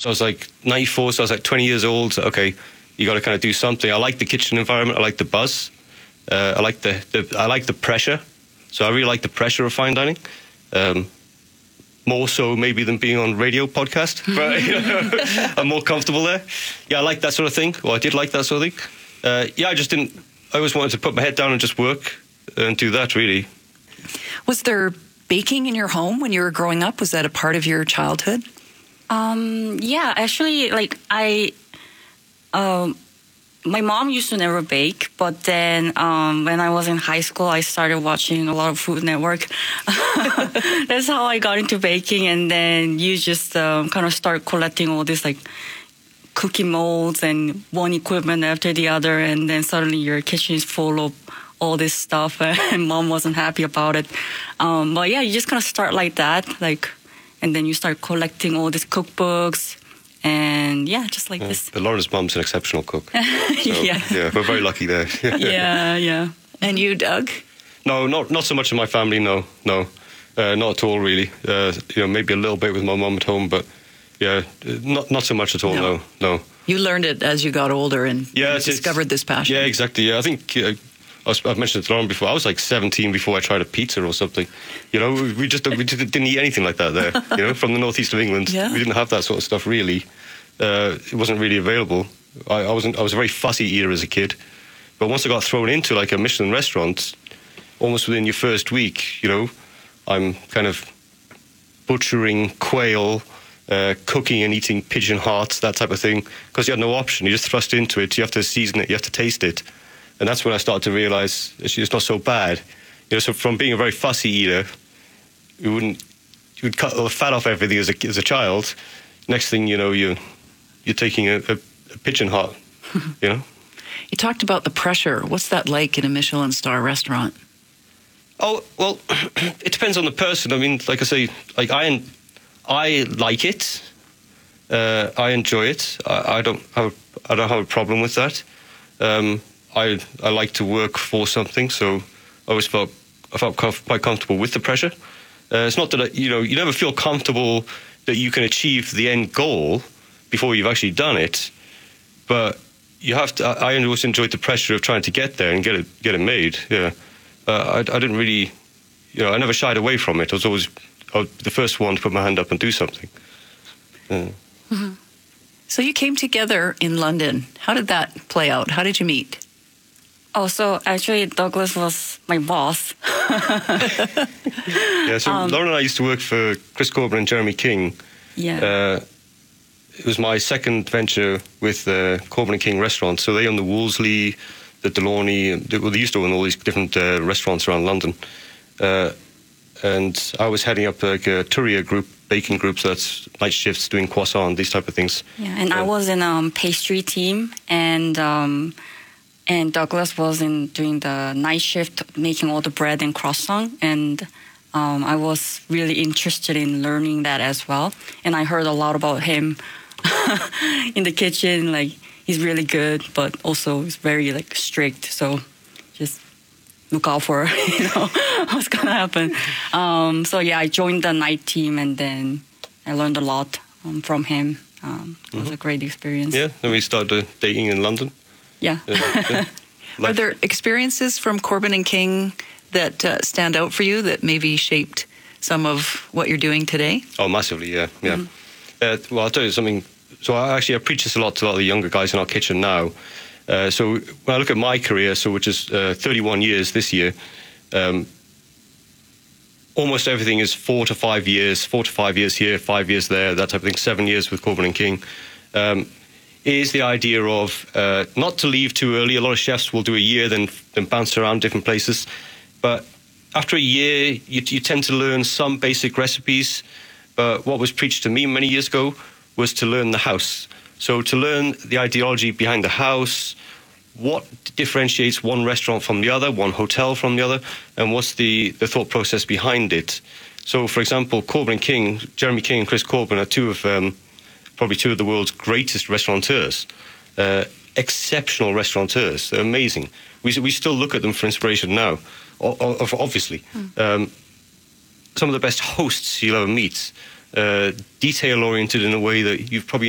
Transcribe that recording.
So I was like 94, so I was like 20 years old. So, okay, you got to kind of do something. I like the kitchen environment. I like the buzz. I like the pressure. So I really like the pressure of fine dining. More so maybe than being on radio podcast. But I'm more comfortable there. Yeah, I like that sort of thing. Well, I did like that sort of thing. I just didn't. I always wanted to put my head down and just work and do that, really. Was there baking in your home when you were growing up? Was that a part of your childhood? Yeah, actually, like my mom used to never bake, but then when I was in high school, I started watching a lot of Food Network. That's how I got into baking, and then you just kind of start collecting all this like cookie molds and one equipment after the other, and then suddenly your kitchen is full of all this stuff, and mom wasn't happy about it. But yeah, you just kind of start like that, and then you start collecting all these cookbooks. And yeah, just like this. But Lauren's mum's an exceptional cook. So, yeah, we're very lucky there. yeah. And you, Doug? No, not so much in my family. No, not at all really. Maybe a little bit with my mum at home, but yeah, not so much at all. No. You learned it as you got older and discovered this passion. Yeah, exactly. Yeah, I think I've mentioned it to Lauren before. I was like 17 before I tried a pizza or something. We just didn't eat anything like that there. From the northeast of England, we didn't have that sort of stuff really. It wasn't really available. I was a very fussy eater as a kid, but once I got thrown into like a Michelin restaurant, almost within your first week, I'm kind of butchering quail, cooking and eating pigeon hearts, that type of thing, because you had no option. You just thrust into it. You have to season it. You have to taste it. And that's when I started to realise it's not so bad. So from being a very fussy eater, you would cut all the fat off everything as a child. Next thing you know, you're taking a pigeon heart. You talked about the pressure. What's that like in a Michelin star restaurant? Oh well, it depends on the person. I mean, like I say, like I like it. I enjoy it. I don't have a problem with that. I like to work for something, so I always felt quite comfortable with the pressure. It's not that you never feel comfortable that you can achieve the end goal before you've actually done it, but you have to. I always enjoyed the pressure of trying to get there and get it made. Yeah, I didn't really, I never shied away from it. I was always the first one to put my hand up and do something. Yeah. Mm-hmm. So you came together in London. How did that play out? How did you meet? Oh, so actually Douglas was my boss. Yeah, so Lauren and I used to work for Chris Corbin and Jeremy King. Yeah. It was my second venture with Corbin and King restaurants. So they own the Wolseley, the Delaunay. They used to own all these different restaurants around London. And I was heading up like a Touria group, baking group, so that's night shifts, doing croissant, these type of things. Yeah, and I was in pastry team, and Douglas was doing the night shift, making all the bread and croissant, and I was really interested in learning that as well. And I heard a lot about him in the kitchen. Like, he's really good, but also he's very like strict. So just look out for what's gonna happen. So yeah, I joined the night team, and then I learned a lot from him. It was a great experience. Yeah, then we started dating in London. Yeah. Are there experiences from Corbin and King that stand out for you that maybe shaped some of what you're doing today? Oh, massively, yeah. Mm-hmm. Well, I'll tell you something. So I preach this a lot to a lot of the younger guys in our kitchen now. So when I look at my career, which is 31 years this year, almost everything is 4 to 5 years here, 5 years there, that type of thing, 7 years with Corbin and King. Is the idea of not to leave too early. A lot of chefs will do a year, then bounce around different places. But after a year, you tend to learn some basic recipes. But what was preached to me many years ago was to learn the house. So to learn the ideology behind the house, what differentiates one restaurant from the other, one hotel from the other, and what's the thought process behind it. So, for example, Corbin and King, Jeremy King and Chris Corbin are probably two of the world's greatest restaurateurs, exceptional restaurateurs. They're amazing. We still look at them for inspiration now, obviously. Some of the best hosts you'll ever meet, detail-oriented in a way that you've probably